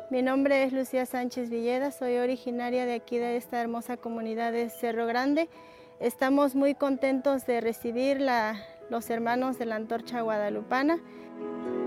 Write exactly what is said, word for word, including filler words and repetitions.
Mi nombre es Lucía Sánchez Villeda, soy originaria de aquí, de esta hermosa comunidad de Cerro Grande. Estamos muy contentos de recibir la, los hermanos de la Antorcha Guadalupana.